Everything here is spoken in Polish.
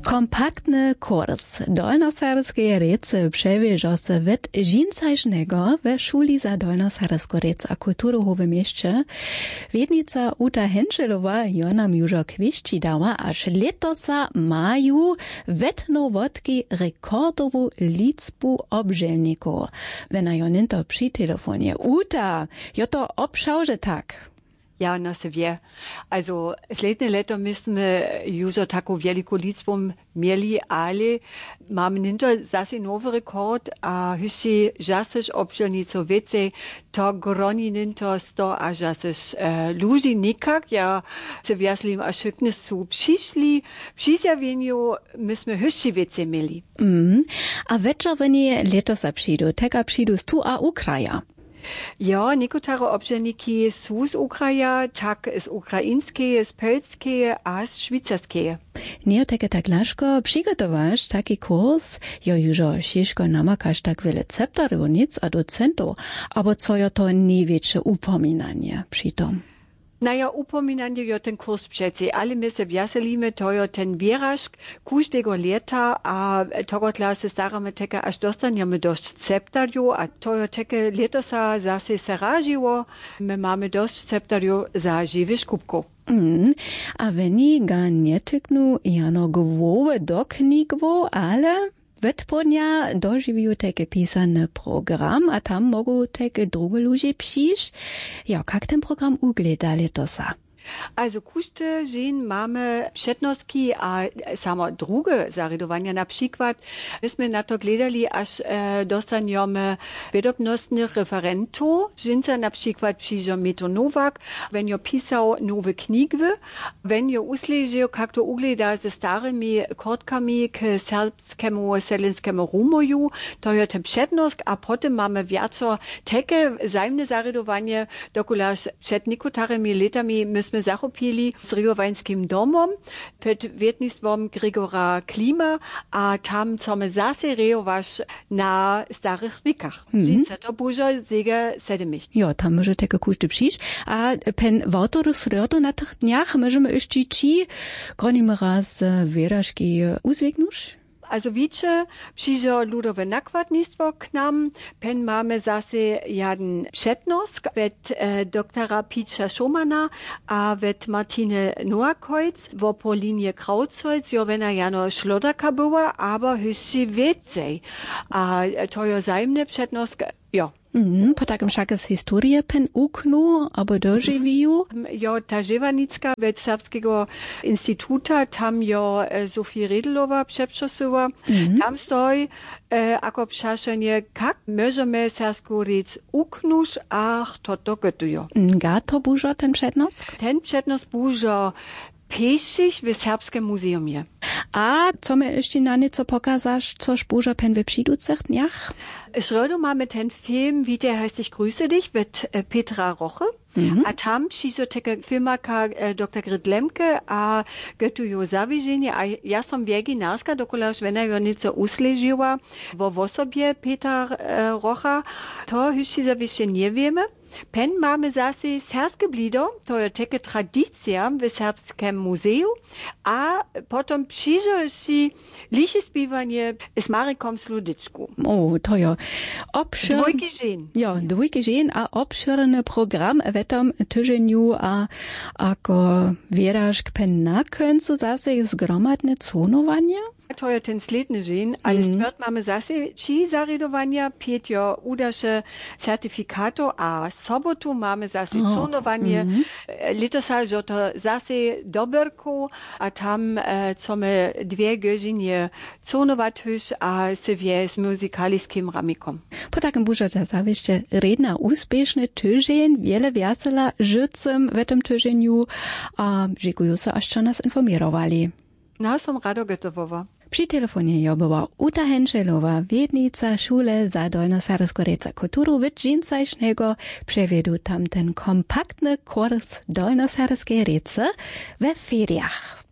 Kompaktny kurs dolnoserbskiej rece przewieźa się wet dżinsajsznego we szuli za dolnoserbską rec a kulturę w mieście. Wiednica Uta Henschelowa Jona Miużo kwiści dała, aż letosa maju wetno wodki rekordową liczbu obżelników. Wena Joninto przy telefonie. Uta, jo to obszauże tak. Ja, na se wie. Also, sledne leto müssen wir južo tako veliku liczbom mieli, ale mamy ninto zase nowy rekord, a hysi žaseš obželnico vece, to groni ninto 100 a žaseš luži nikak, ja se vjaslim a šyknes su přišli, přizjavenju myśmy hysi vece mieli. A večerveni letos přidu, teka přidu stu a Ukraja. Ja, niekotare obżelniki są z Ukraja, tak z ukraińskie, z polskie, a z szwajcarskie. Nie takie tak laszko przygotowasz taki kurs, jo już ciężko namakasz tak wiele ceptarownic a docentów, albo co jo to największe upominanie przy tom? Naja, upominanie jo ten kurs przecie, ale my se wjaselimy, to jo ten wierażk każdego leta, a tego klasy staramy teke, aż dostaniemy dość ceptarju, a to jo teke letosa zase se raziło, my mamy dość ceptarju za żywych kubków. A veni ga nie tyknu jano głowe do knigwo, ale Wetponia dożywił taki pisany program, a tam mogą takie drugie ludzie przyjść. Ja, jak ten program ugleda letosa? Also kušte žen mamy přednostki a samo druge zaridowania, na przykład myśmy na to gledali, aż dostaniemy wiadomostnych referentów. Żynca na przykład przyjdzie Meto Nowak, wenn jo pisał nowe knigwy, wenn jo usležio, jak to ugleda ze starymi kortkami k serbskiemu, selinskiemu rumoju, to jo ten przednost, a potem mamy wiaco takie wzajemne zaridowanie, dokulaż przed niekotarymi letami myśmy zachopili z Riowańskim domom pod wiednictwom Gregora Klima, a tam chcemy zase rejować na starych wikach. Żynca to bużo zega 7 miesięcy. Ja, tam może takie kuszty przyjść, a pen warto rozrioto na tych dniach możemy jeszcze ci gronimy raz wyrażki uzwignusz? Also wiecie, przyjdzie ludowe nakładnictwo k nam, pen mamy zase jeden przednosk wet doktora Pietra Schomana, a wet Martine Noakojc, wo po linie Krautzeutz, jo wena jano Schloderka była, aber hysi więcej. A to jo zajemny przednosk, jo. Po takim však z historie pen uknu, abo doživiu? Jo, ta Živanicka ved Serbskiego instituta, tam jo Sofie Redelowa przeprzosowała, tam stoi ako przeszenie, jak możemy serbską rec uknuć, ach to dogotujo. Ga to bużo ten przednosk? Ten przednosk bużo pieszych w Serbskim muzeumie. A co my jeszcze na nieco pokazasz, coż bużo pen we przyducych dniach? Schröder mamy ten film, wie der heißt Ich grüße dich, mit Petra Roche. A tam przyjdzie filmaka dr. Grit Lemke, a gotują zawiedzenie, a ja som wieginarska, dokulaż wena jo nieco usležiła w osobie Petra Rocha, to jeszcze zawieszcze nie wiemy. Pen mamy zase serbskie blido, to je taka tradycja w Serbskim muzeum, a potom przyjdzie si liche śpiewanie z Marekom Sludicku. O, to jo obszirny... Dwójki żen. Ja, dwójki żen, a obszirny program w tym tygodniu, a ako wierażk pen na końcu zase zgromadne conowania? To je ten sledny žen, ale stwerd mamy zase či zaridowania, 5 udaše certifikato, a sobotu mamy zase conowanie. Letosa jo to zase doberku, a tam chcemy 2 godziny conować już, a se wie z muzykaliskim ramikom. Po takim bużo to zawieszcze redna uspieszny tydzień, wiele wiesela życem w tym tygodniu, a dziękuję za, aż nas informowali. No, som rado gotowowa. Przy telefonie była Uta Henschelowa, wiednica szule za dolnoserbską rec a kulturu w dżinsajsznego, przewiedu tam ten kompaktny kurs dolnoserbskiej rece we feriach.